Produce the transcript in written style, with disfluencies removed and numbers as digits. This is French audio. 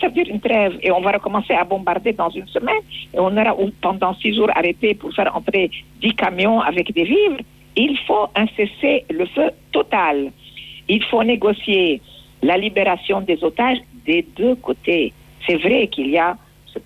ça veut dire une trêve. Et on va recommencer à bombarder dans une semaine. Et on aura pendant 6 jours arrêté pour faire entrer 10 camions avec des vivres. Il faut un cessez-le-feu total. Il faut négocier la libération des otages des deux côtés. C'est vrai qu'il y a